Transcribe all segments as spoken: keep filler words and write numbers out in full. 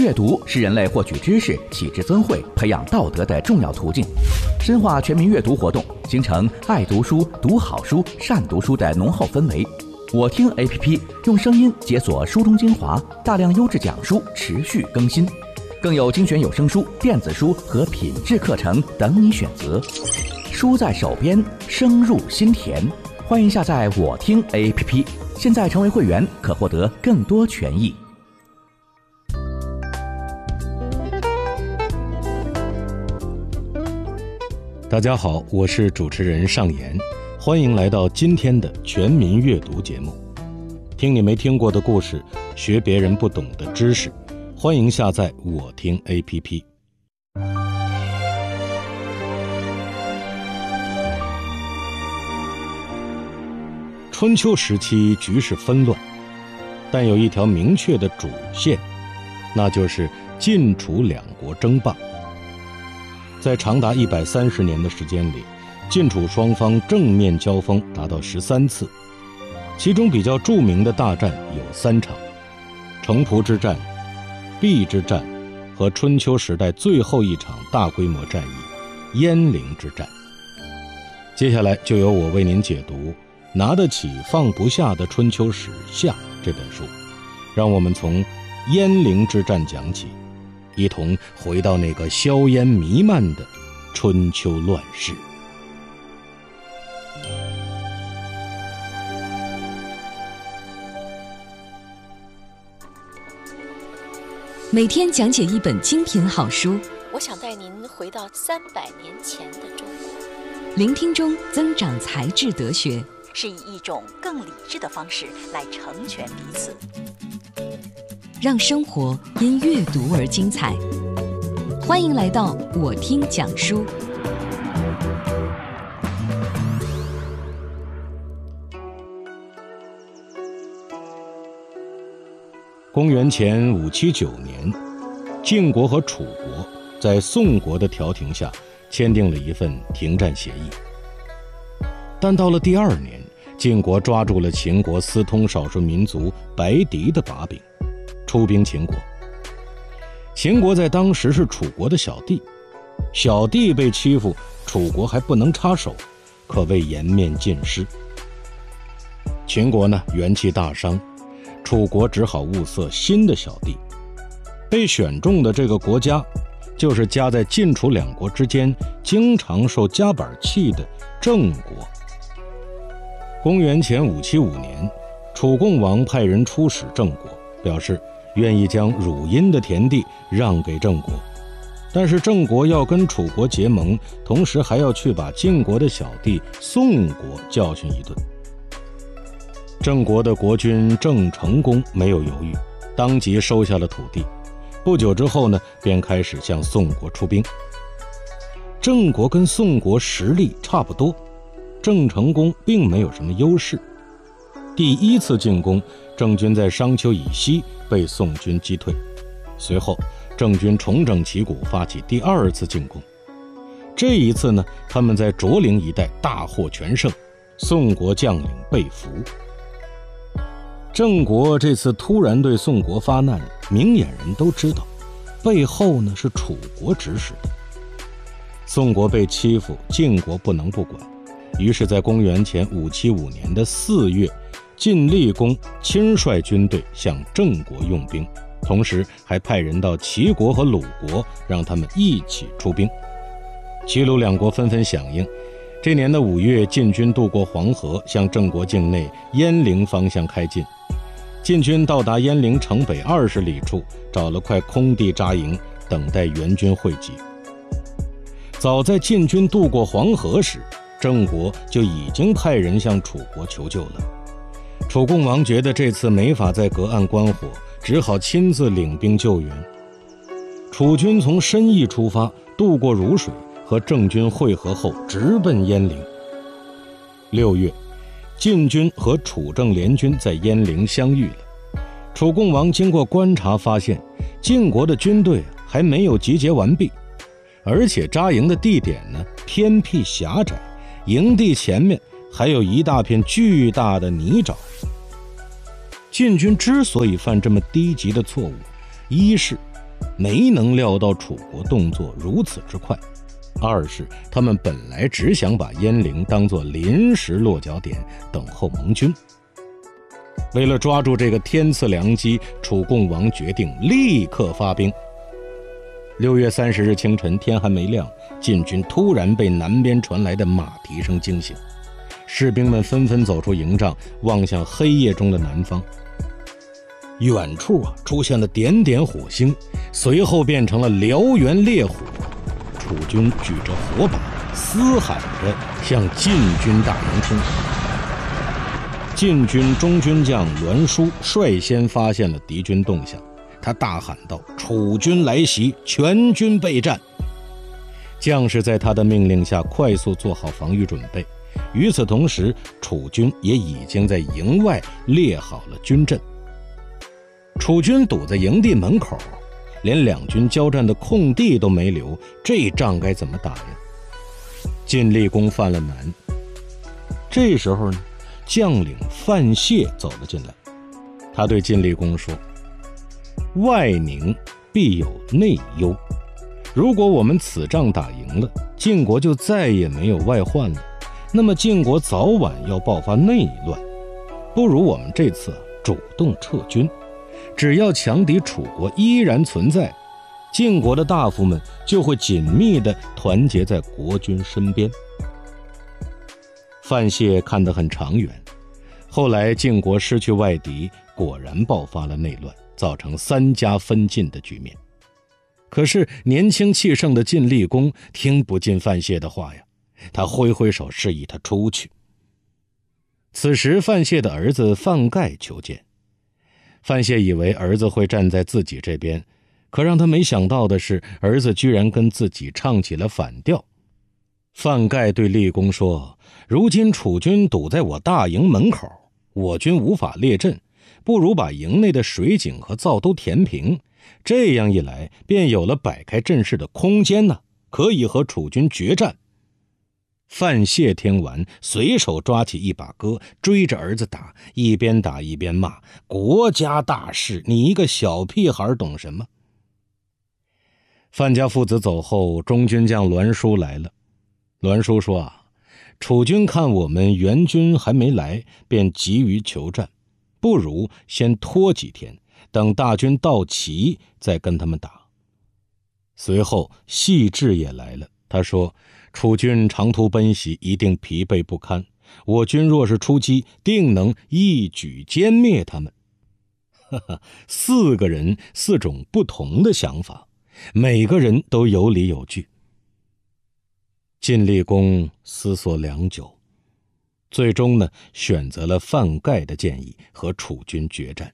阅读是人类获取知识、启智增慧、培养道德的重要途径。深化全民阅读活动，形成爱读书、读好书、善读书的浓厚氛围。我听 A P P 用声音解锁书中精华，大量优质讲书持续更新，更有精选有声书、电子书和品质课程等你选择。书在手边，声入心田。欢迎下载我听 A P P， 现在成为会员可获得更多权益。 大家好，我是主持人尚言，欢迎来到今天的全民阅读节目。听你没听过的故事，学别人不懂的知识，欢迎下载我听 A P P。 春秋时期局势纷乱，但有一条明确的主线，那就是晋楚两国争霸。在长达一百三十年的时间里，晋楚双方正面交锋达到十三次，其中比较著名的大战有三场：城濮之战、邲之战和春秋时代最后一场大规模战役鄢陵之战。接下来就由我为您解读《拿得起放不下的春秋史下》这本书，让我们从鄢陵之战讲起，一同回到那个硝烟弥漫的春秋乱世。 每天讲解一本精品好书， 我想带您回到三百年前的中国， 聆听中增长才智德学， 是以一种更理智的方式来成全彼此， 让生活因阅读而精彩。欢迎来到我听讲书。 公元前五七九年，晋国和楚国在宋国的调停下签订了一份停战协议。但到了第二年，晋国抓住了秦国私通少数民族白狄的把柄，出兵秦国。秦国在当时是楚国的小弟，小弟被欺负，楚国还不能插手，可谓颜面尽失。秦国呢，元气大伤，楚国只好物色新的小弟。被选中的这个国家，就是夹在晋楚两国之间，经常受夹板气的郑国。公元前五七五年，楚共王派人出使郑国，表示愿意将汝阴的田地让给郑国，但是郑国要跟楚国结盟，同时还要去把晋国的小弟宋国教训一顿。郑国的国君郑成功没有犹豫，当即收下了土地。不久之后呢，便开始向宋国出兵。郑国跟宋国实力差不多，郑成功并没有什么优势。第一次进攻，郑军在商丘以西被宋军击退，随后郑军重整旗鼓，发起第二次进攻。这一次呢，他们在卓陵一带大获全胜，宋国将领被俘。郑国这次突然对宋国发难，明眼人都知道，背后呢是楚国指使的。宋国被欺负，晋国不能不管，于是在公元前五七五年的四月，晋厉公亲率军队向郑国用兵，同时还派人到齐国和鲁国，让他们一起出兵。齐鲁两国纷纷响应。这年的五月，晋军渡过黄河，向郑国境内鄢陵方向开进。晋军到达鄢陵城北二十里处，找了块空地扎营，等待援军汇集。早在晋军渡过黄河时，郑国就已经派人向楚国求救了。楚共王觉得这次没法在隔岸观火，只好亲自领兵救援。楚军从申邑出发，渡过汝水，和郑军会合后直奔鄢陵。六月，晋军和楚郑联军在鄢陵相遇了。楚共王经过观察发现，晋国的军队还没有集结完毕，而且扎营的地点呢偏僻狭窄，营地前面还有一大片巨大的泥沼。晋军之所以犯这么低级的错误，一是没能料到楚国动作如此之快，二是他们本来只想把鄢陵当作临时落脚点，等候盟军。为了抓住这个天赐良机，楚共王决定立刻发兵。六月三十日清晨，天还没亮，晋军突然被南边传来的马蹄声惊醒，士兵们纷纷走出营帐，望向黑夜中的南方。远处啊，出现了点点火星，随后变成了燎原烈火。楚军举着火把，嘶喊着向晋军大营冲。晋军中军将栾书率先发现了敌军动向，他大喊道：“楚军来袭，全军备战！”将士在他的命令下快速做好防御准备。与此同时，楚军也已经在营外列好了军阵。楚军堵在营地门口，连两军交战的空地都没留，这仗该怎么打呀？晋厉公犯了难。这时候呢，将领范谢走了进来，他对晋厉公说：“外宁必有内忧，如果我们此仗打赢了，晋国就再也没有外患了，那么晋国早晚要爆发内乱，不如我们这次主动撤军。只要强敌楚国依然存在，晋国的大夫们就会紧密地团结在国君身边。”范谢看得很长远，后来晋国失去外敌，果然爆发了内乱，造成三家分晋的局面。可是年轻气盛的晋厉公听不进范谢的话呀，他挥挥手示意他出去。此时范谢的儿子范盖求见，范谢以为儿子会站在自己这边，可让他没想到的是，儿子居然跟自己唱起了反调。范盖对厉公说：“如今楚军堵在我大营门口，我军无法列阵，不如把营内的水井和灶都填平，这样一来便有了摆开阵势的空间呢，可以和楚军决战。”范谢听完，随手抓起一把戈，追着儿子打，一边打一边骂：“国家大事，你一个小屁孩懂什么？”范家父子走后，中军将栾书来了。栾书说：“啊，楚军看我们援军还没来，便急于求战，不如先拖几天，等大军到齐再跟他们打。”随后细致也来了，他说：“楚军长途奔袭，一定疲惫不堪，我军若是出击，定能一举歼灭他们。”哈哈，四个人，四种不同的想法，每个人都有理有据。晋厉公思索良久，最终呢，选择了范盖的建议，和楚军决战。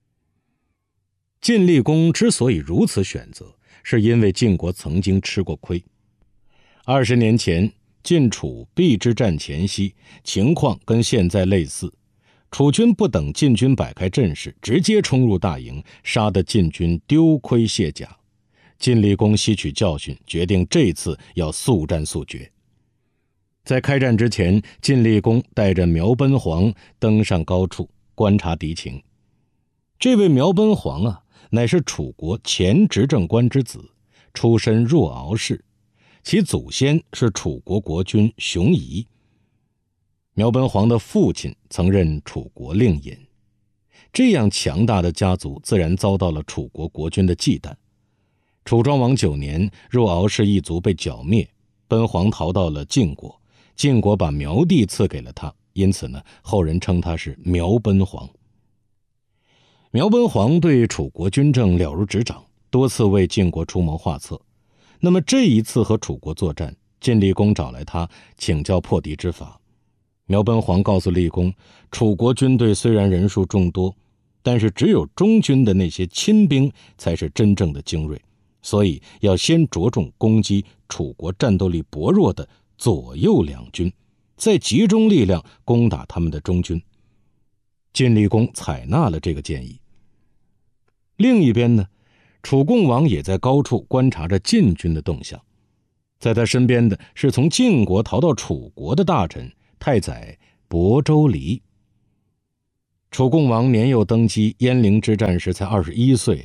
晋厉公之所以如此选择，是因为晋国曾经吃过亏。二十年前，晋楚邲之战前夕，情况跟现在类似，楚军不等晋军摆开阵势，直接冲入大营，杀得晋军丢盔卸甲。晋厉公吸取教训，决定这次要速战速决。在开战之前，晋厉公带着苗奔黄登上高处观察敌情。这位苗奔黄啊，乃是楚国前执政官之子，出身若敖氏，其祖先是楚国国君熊夷。苗奔黄的父亲曾任楚国令尹，这样强大的家族自然遭到了楚国国君的忌惮。楚庄王九年，若敖氏一族被剿灭，奔黄逃到了晋国，晋国把苗地赐给了他，因此呢，后人称他是苗奔黄。苗奔黄对楚国军政了如指掌，多次为晋国出谋划策。那么这一次和楚国作战，晋厉公找来他请教破敌之法。苗奔黄告诉厉公，楚国军队虽然人数众多，但是只有中军的那些亲兵才是真正的精锐，所以要先着重攻击楚国战斗力薄弱的左右两军，再集中力量攻打他们的中军。晋厉公采纳了这个建议。另一边呢，楚共王也在高处观察着晋军的动向。在他身边的是从晋国逃到楚国的大臣太宰亳州离。楚共王年幼登基，鄢陵之战时才二十一岁啊，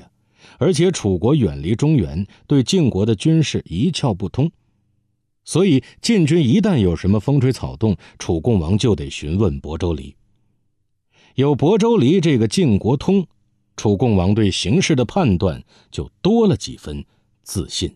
而且楚国远离中原，对晋国的军事一窍不通，所以晋军一旦有什么风吹草动，楚共王就得询问亳州离。有亳州离这个晋国通，楚共王对形势的判断就多了几分自信。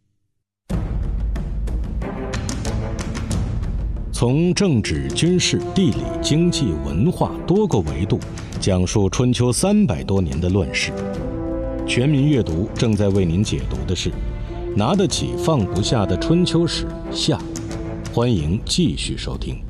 从政治、军事、地理、经济、文化多个维度讲述春秋三百多年的乱世。全民阅读正在为您解读的是拿得起放不下的春秋史下，欢迎继续收听。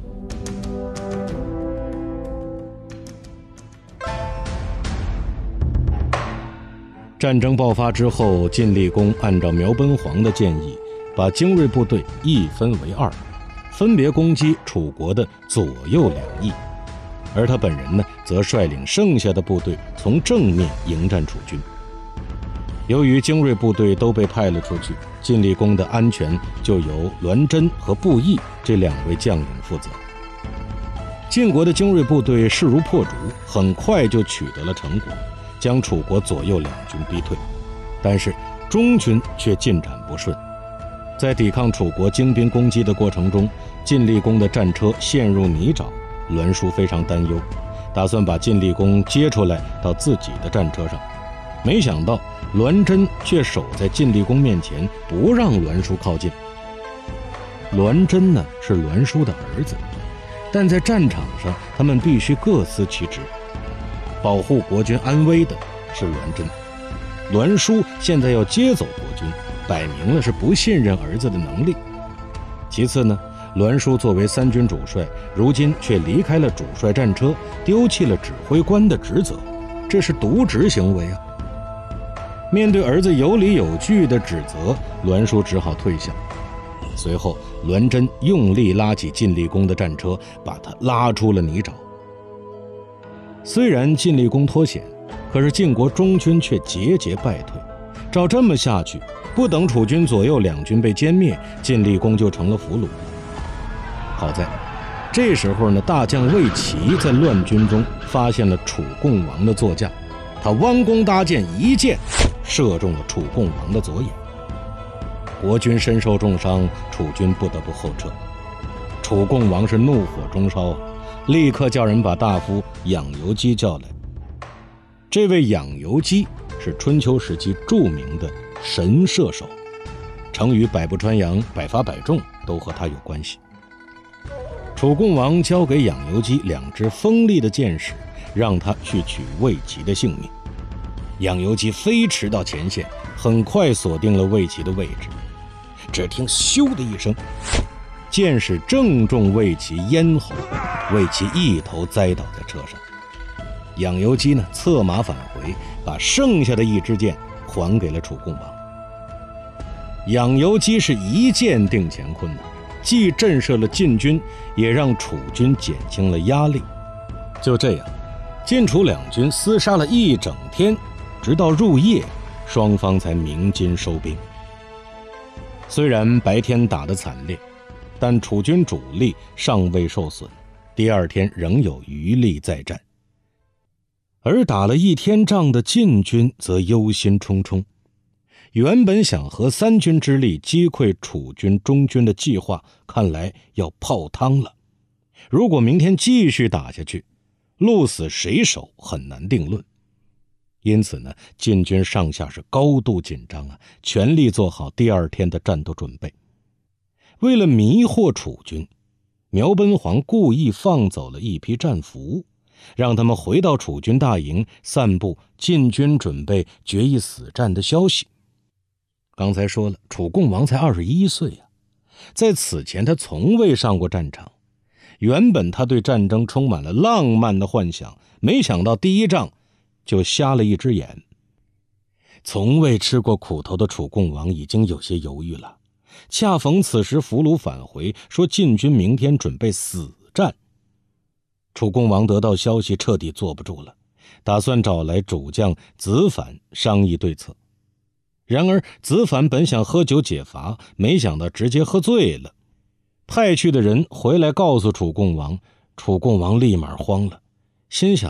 战争爆发之后，晋厉公按照苗奔黄的建议，把精锐部队一分为二，分别攻击楚国的左右两翼，而他本人呢，则率领剩下的部队从正面迎战楚军。由于精锐部队都被派了出去，晋厉公的安全就由栾真和布衣这两位将领负责。晋国的精锐部队势如破竹，很快就取得了成果，将楚国左右两军逼退。但是中军却进展不顺，在抵抗楚国精兵攻击的过程中，晋厉公的战车陷入泥沼，栾书非常担忧，打算把晋厉公接出来到自己的战车上。没想到栾真却守在晋厉公面前，不让栾书靠近。栾真呢是栾书的儿子，但在战场上他们必须各司其职。保护国军安危的是栾真，栾书现在要接走国军，摆明了是不信任儿子的能力。其次呢，栾书作为三军主帅，如今却离开了主帅战车，丢弃了指挥官的职责，这是渎职行为啊！面对儿子有理有据的指责，栾书只好退下。随后栾真用力拉起晋厉公的战车，把他拉出了泥沼。虽然晋厉公脱险，可是晋国中军却节节败退。照这么下去，不等楚军左右两军被歼灭，晋厉公就成了俘虏了。好在这时候呢，大将魏齐在乱军中发现了楚共王的座驾，他弯弓搭箭，一箭射中了楚共王的左眼。国军身受重伤，楚军不得不后撤。楚共王是怒火中烧啊，立刻叫人把大夫养由基叫来。这位养由基是春秋时期著名的神射手，成语百步穿杨、百发百中都和他有关系。楚共王交给养由基两支锋利的箭矢，让他去取魏齐的性命。养由基飞驰到前线，很快锁定了魏齐的位置。只听咻的一声，箭矢正中魏齐咽喉，魏齐一头栽倒在车上。养由基呢，策马返回，把剩下的一支箭还给了楚共王。养由基是一箭定乾坤的，既震慑了晋军，也让楚军减轻了压力。就这样，晋楚两军厮杀了一整天，直到入夜，双方才鸣金收兵。虽然白天打得惨烈，但楚军主力尚未受损，第二天仍有余力再战。而打了一天仗的晋军则忧心忡忡，原本想合三军之力击溃楚军中军的计划，看来要泡汤了。如果明天继续打下去，鹿死谁手很难定论。因此呢，晋军上下是高度紧张啊，全力做好第二天的战斗准备。为了迷惑楚军，苗奔黄故意放走了一批战俘，让他们回到楚军大营，散布晋军准备决一死战的消息。刚才说了，楚共王才二十一岁啊，在此前他从未上过战场。原本他对战争充满了浪漫的幻想，没想到第一仗就瞎了一只眼。从未吃过苦头的楚共王已经有些犹豫了，恰逢此时俘虏返回，说晋军明天准备死战。楚共王得到消息，彻底坐不住了，打算找来主将子反商议对策。然而子反本想喝酒解乏，没想到直接喝醉了。派去的人回来告诉楚共王，楚共王立马慌了，心想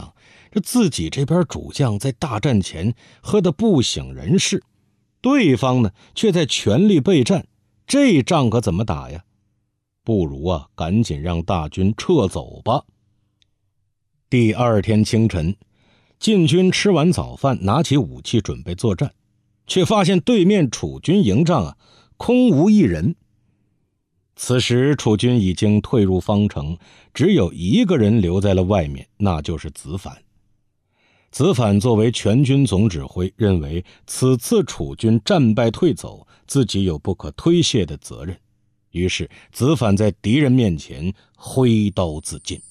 这自己这边主将在大战前喝得不省人事，对方呢却在全力备战，这仗可怎么打呀？不如啊，赶紧让大军撤走吧。第二天清晨，晋军吃完早饭，拿起武器准备作战，却发现对面楚军营帐啊，空无一人。此时楚军已经退入方城，只有一个人留在了外面，那就是子反。子反作为全军总指挥，认为此次楚军战败退走，自己有不可推卸的责任，于是子反在敌人面前挥刀自尽。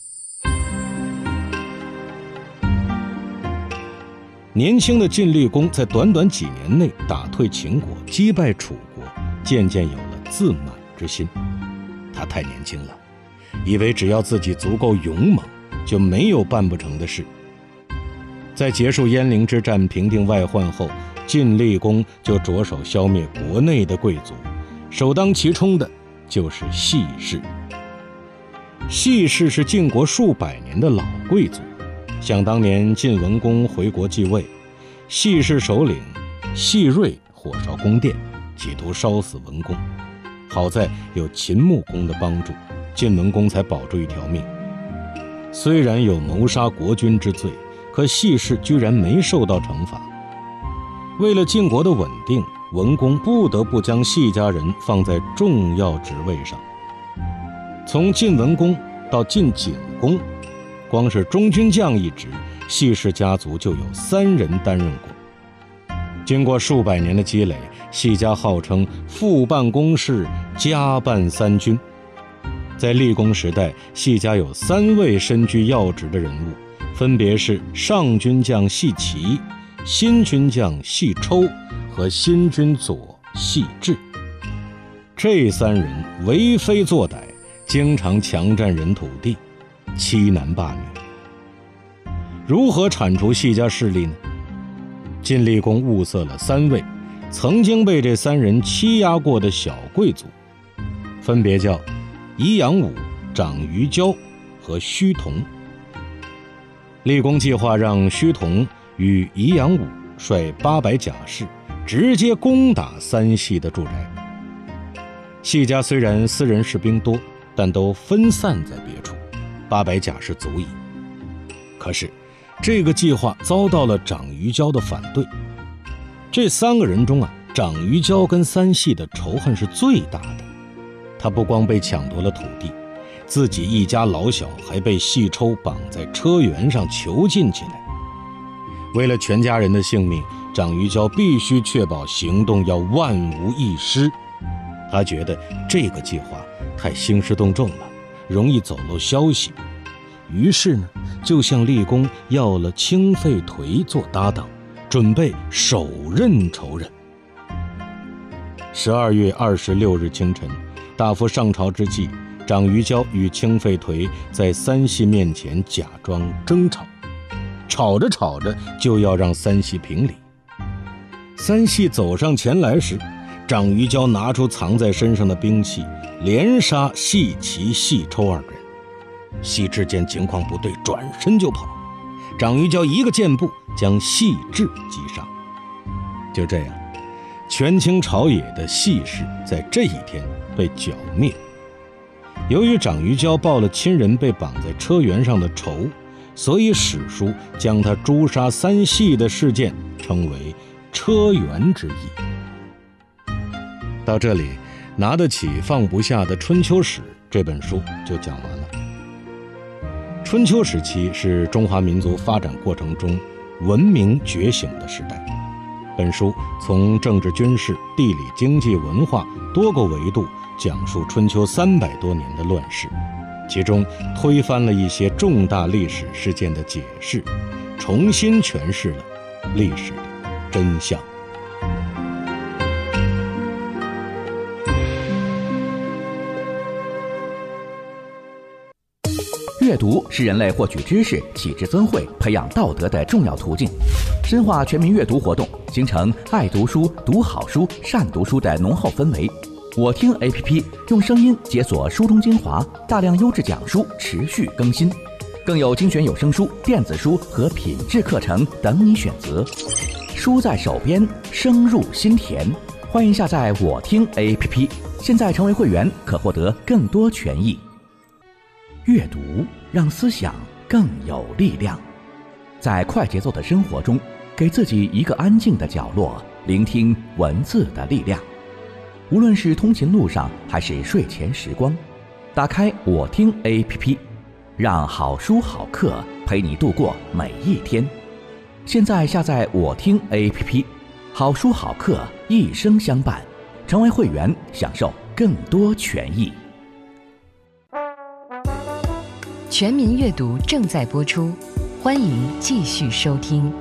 年轻的晋厉公在短短几年内打退秦国，击败楚国，渐渐有了自满之心。他太年轻了，以为只要自己足够勇猛，就没有办不成的事。在结束鄢陵之战，平定外患后，晋厉公就着手消灭国内的贵族，首当其冲的就是细氏。细氏是晋国数百年的老贵族，想当年晋文公回国继位，细氏首领细锐火烧宫殿，企图烧死文公，好在有秦穆公的帮助，晋文公才保住一条命。虽然有谋杀国君之罪，可细氏居然没受到惩罚。为了晋国的稳定，文公不得不将细家人放在重要职位上。从晋文公到晋景公，光是中军将一职，细氏家族就有三人担任过。经过数百年的积累，细家号称父办公事，家办三军。在厉公时代，细家有三位身居要职的人物，分别是上军将细齐、新军将细抽和新军佐细致。这三人为非作歹，经常强占人土地，欺男霸女。如何铲除细家势力呢？晋厉公物色了三位曾经被这三人欺压过的小贵族，分别叫宜阳武、长于交和须同。厉公计划让须同与宜阳武率八百甲士直接攻打三系的住宅。细家虽然私人士兵多，但都分散在别处，八百甲士足矣。可是这个计划遭到了长于交的反对。这三个人中啊，长于交跟三系的仇恨是最大的。他不光被抢夺了土地，自己一家老小还被细抽绑在车辕上囚禁起来。为了全家人的性命，长于交必须确保行动要万无一失。他觉得这个计划太兴师动众了，容易走漏消息，于是呢，就向厉公要了清废颓做搭档，准备手刃仇人。十二月二十六日清晨，大夫上朝之际，长于交与清废颓在三系面前假装争吵，吵着吵着就要让三系评理。三系走上前来时，长于交拿出藏在身上的兵器，连杀细齐、细抽二人。细致见情况不对，转身就跑，长于交一个箭步将细致击杀。就这样，权倾朝野的细氏在这一天被剿灭。由于长于交报了亲人被绑在车辕上的仇，所以史书将他诛杀三系的事件称为车辕之役。到这里，拿得起放不下的春秋史这本书就讲完了。春秋时期是中华民族发展过程中文明觉醒的时代。本书从政治、军事、地理、经济、文化多个维度讲述春秋三百多年的乱世，其中推翻了一些重大历史事件的解释，重新诠释了历史的真相。 阅读是人类获取知识、启智增慧、培养道德的重要途径。深化全民阅读活动，形成爱读书、读好书、善读书的浓厚氛围。我听 A P P 用声音解锁书中精华，大量优质讲书持续更新。 更有精选有声书、电子书和品质课程等你选择。书在手边，声入心田。欢迎下载我听 A P P， 现在成为会员可获得更多权益。阅读让思想更有力量。在快节奏的生活中，给自己一个安静的角落，聆听文字的力量。无论是通勤路上还是睡前时光，打开我听 A P P， 让好书好课陪你度过每一天。现在下载我听 A P P， 好书好课一生相伴。成为会员，享受更多权益。 全民阅读正在播出，欢迎继续收听。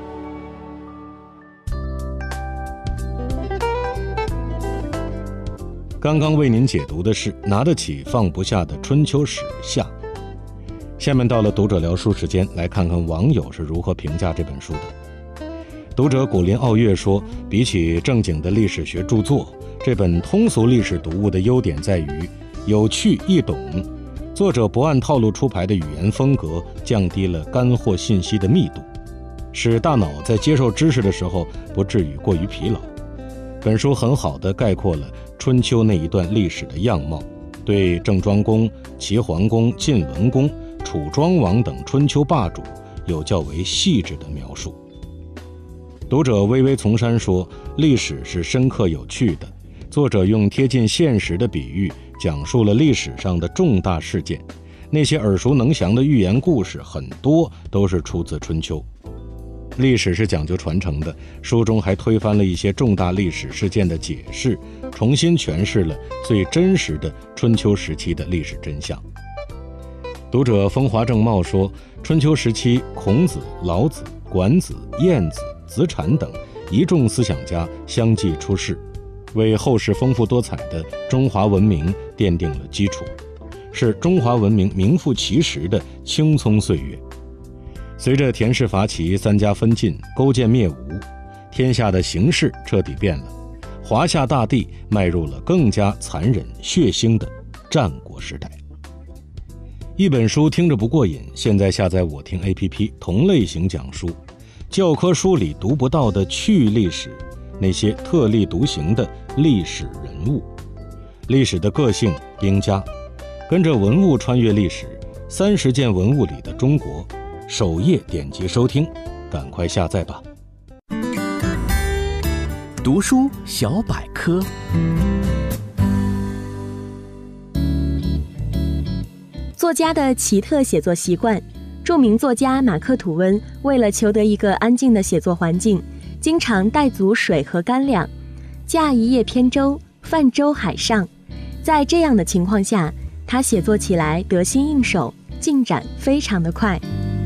刚刚为您解读的是拿得起放不下的春秋史下。下面到了读者聊书时间，来看看网友是如何评价这本书的。读者古林傲月说，比起正经的历史学著作，这本通俗历史读物的优点在于有趣易懂，作者不按套路出牌的语言风格降低了干货信息的密度，使大脑在接受知识的时候不至于过于疲劳。本书很好地概括了春秋那一段历史的样貌，对郑庄公、齐桓公、晋文公、楚庄王等春秋霸主有较为细致的描述。读者微微从山说，历史是深刻有趣的，作者用贴近现实的比喻讲述了历史上的重大事件，那些耳熟能详的寓言故事很多都是出自春秋。历史是讲究传承的，书中还推翻了一些重大历史事件的解释，重新诠释了最真实的春秋时期的历史真相。读者风华正茂说，春秋时期孔子、老子、管子、晏子、子产等一众思想家相继出世，为后世丰富多彩的中华文明奠定了基础，是中华文明名副其实的青葱岁月。随着田氏伐齐、三家分晋、勾践灭吴，天下的形势彻底变了，华夏大地迈入了更加残忍血腥的战国时代。一本书听着不过瘾，现在下载我听 A P P， 同类型讲述，教科书里读不到的趣历史，那些特立独行的历史人物，历史的个性兵家，跟着文物穿越历史，三十件文物里的中国。首页点击收听，赶快下载吧。 读书小百科。 作家的奇特写作习惯。著名作家马克·吐温为了求得一个安静的写作环境，经常带足水和干粮，驾一叶扁舟，泛舟海上。在这样的情况下，他写作起来得心应手，进展非常的快。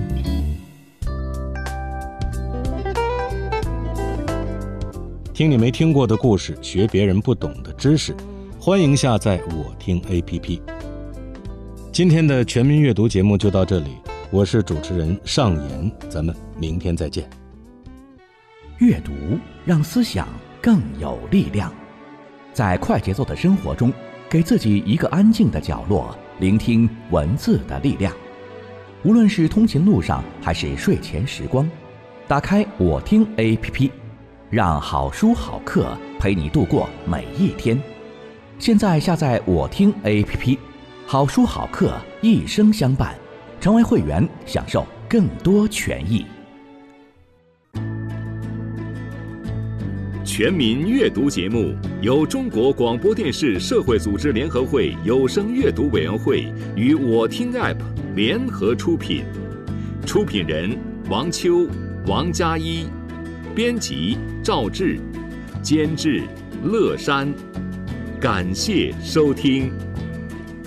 听你没听过的故事，学别人不懂的知识，欢迎下载我听 A P P。 今天的全民阅读节目就到这里，我是主持人尚言，咱们明天再见。 阅读让思想更有力量。在快节奏的生活中，给自己一个安静的角落，聆听文字的力量。无论是通勤路上还是睡前时光，打开我听 A P P，让好书好课陪你度过每一天。现在下载我听 A P P， 好书好课一生相伴。成为会员，享受更多权益。 全民阅读节目由中国广播电视社会组织联合会有声阅读委员会与我听 App 联合出品，出品人王秋、王佳一，编辑赵志，监制乐山。感谢收听。